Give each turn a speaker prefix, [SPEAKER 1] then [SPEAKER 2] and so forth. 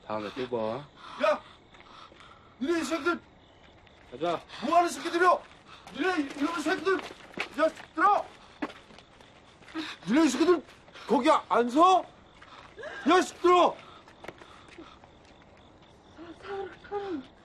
[SPEAKER 1] 다음에 또 봐.
[SPEAKER 2] 야! 니네 이 새끼들
[SPEAKER 1] 가자.
[SPEAKER 2] 뭐하는 새끼들이여? 니네 이런 새끼들 야 들어! 니네 이 새끼들 거기 안 서? 야 이 새끼들아!
[SPEAKER 3] 사람